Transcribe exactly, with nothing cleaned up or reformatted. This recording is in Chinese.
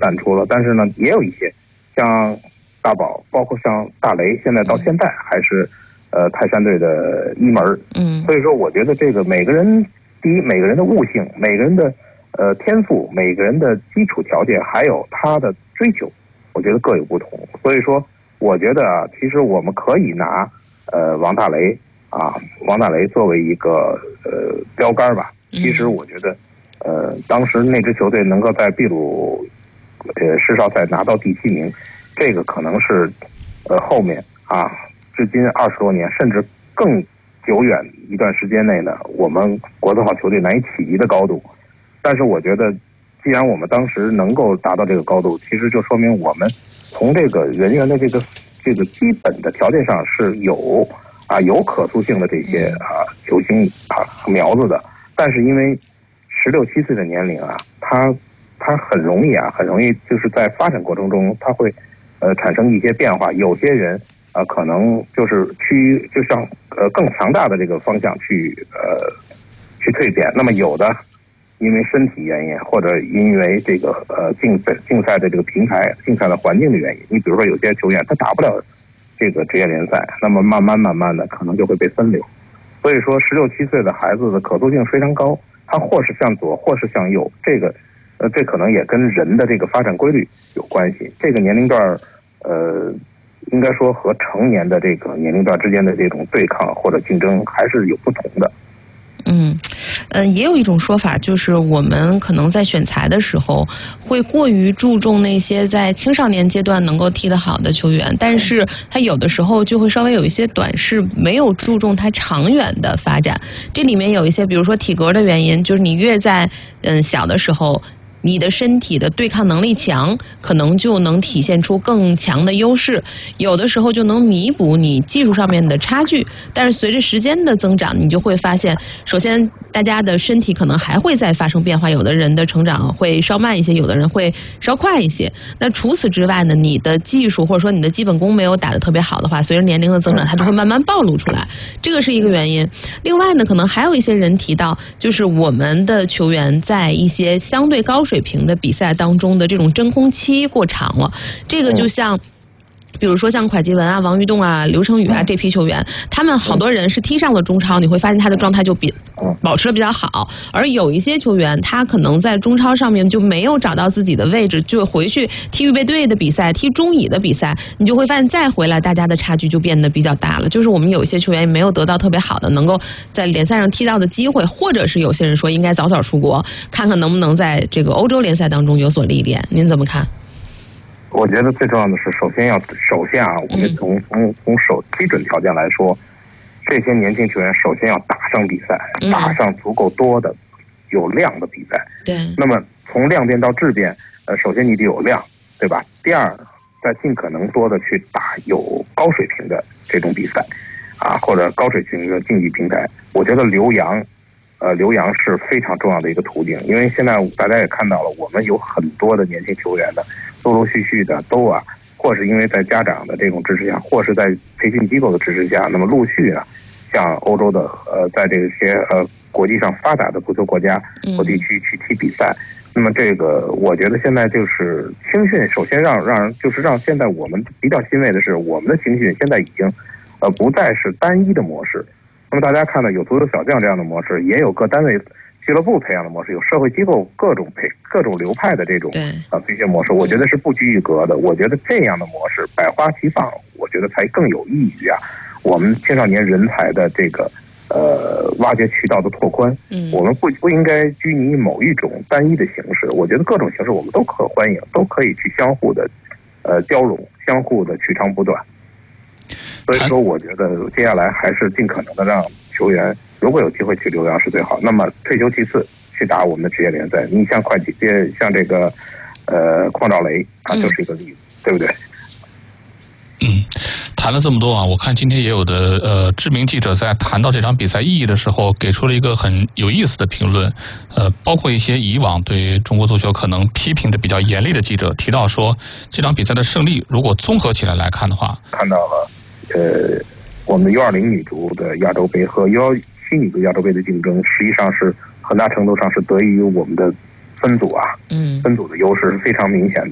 淡出了。但是呢，也有一些像大宝，包括像大雷，现在到现在还是呃泰山队的一门。 嗯， 所以说我觉得这个每个人，第一，每个人的悟性，每个人的呃天赋，每个人的基础条件，还有他的追求，我觉得各有不同。所以说我觉得啊，其实我们可以拿呃王大雷啊王大雷作为一个呃标杆吧。其实我觉得呃当时那支球队能够在秘鲁呃世少赛拿到第七名，这个可能是呃后面啊至今二十多年甚至更久远一段时间内呢，我们国字号球队难以企及的高度。但是我觉得既然我们当时能够达到这个高度，其实就说明我们从这个人员的这个这个基本的条件上是有啊有可塑性的这些啊球星啊苗子的。但是因为十六七岁的年龄啊，他他很容易啊很容易就是在发展过程中他会呃产生一些变化。有些人啊、呃、可能就是趋就向呃更强大的这个方向去呃去蜕变。那么有的因为身体原因，或者因为这个呃竞赛竞赛的这个平台、竞赛的环境的原因，你比如说有些球员他打不了这个职业联赛，那么慢慢慢慢的可能就会被分流。所以说十六七岁的孩子的可塑性非常高，他或是向左，或是向右，这个呃这可能也跟人的这个发展规律有关系。这个年龄段呃应该说和成年的这个年龄段之间的这种对抗或者竞争还是有不同的。 嗯，嗯，也有一种说法，就是我们可能在选材的时候会过于注重那些在青少年阶段能够踢得好的球员，但是他有的时候就会稍微有一些短视，没有注重他长远的发展。这里面有一些，比如说体格的原因，就是你越在嗯小的时候，你的身体的对抗能力强，可能就能体现出更强的优势，有的时候就能弥补你技术上面的差距。但是随着时间的增长，你就会发现，首先大家的身体可能还会再发生变化，有的人的成长会稍慢一些，有的人会稍快一些。那除此之外呢，你的技术或者说你的基本功没有打得特别好的话，随着年龄的增长，它就会慢慢暴露出来，这个是一个原因。另外呢，可能还有一些人提到，就是我们的球员在一些相对高水平的比赛当中的这种真空期过长了，这个就像比如说像蒯基文啊、王玉栋啊、刘成宇啊这批球员，他们好多人是踢上了中超，你会发现他的状态就比保持的比较好。而有一些球员，他可能在中超上面就没有找到自己的位置，就回去踢预备队的比赛、踢中乙的比赛，你就会发现再回来，大家的差距就变得比较大了。就是我们有一些球员没有得到特别好的能够在联赛上踢到的机会，或者是有些人说应该早早出国，看看能不能在这个欧洲联赛当中有所历练。您怎么看？ 我觉得最重要的是，首先要首先啊，我们从从从首基准条件来说，这些年轻球员首先要打上比赛，打上足够多的有量的比赛。 对。 那么从量变到质变，呃，首先你得有量，对吧？第二，再尽可能多的去打有高水平的这种比赛，啊，或者高水平的竞技平台。我觉得留洋，呃，留洋是非常重要的一个途径，因为现在大家也看到了，我们有很多的年轻球员的。陆陆续续的都啊，或是因为在家长的这种支持下，或是在培训机构的支持下，那么陆续啊，向欧洲的呃，在这些呃国际上发达的足球国家或地区去踢比赛。嗯、那么这个，我觉得现在就是青训，首先让让就是让现在我们比较欣慰的是，我们的青训现在已经呃不再是单一的模式。那么大家看到有足球小将这样的模式，也有各单位。俱乐部培养的模式，有社会机构各种培各种流派的这种啊培训模式，我觉得是不拘一格的。我觉得这样的模式百花齐放，我觉得才更有益于啊我们青少年人才的这个呃挖掘渠道的拓宽。嗯，我们不不应该拘泥于某一种单一的形式，我觉得各种形式我们都可欢迎，都可以去相互的呃交融，相互的取长补短。所以说，我觉得接下来还是尽可能的让球员。如果有机会去留洋是最好，那么退休其次，去打我们的职业联赛。你像会计，像这个呃邝兆雷啊，就是一个例子，嗯、对不对？ 嗯，谈了这么多啊，我看今天也有的呃知名记者在谈到这场比赛意义的时候，给出了一个很有意思的评论。呃，包括一些以往对中国足球可能批评的比较严厉的记者提到说，这场比赛的胜利如果综合起来来看的话， 看到了呃我们的 U 二零 女足的亚洲杯和 U 七女足亚洲杯的竞争，实际上是很大程度上是得益于我们的分组啊，嗯，分组的优势是非常明显的。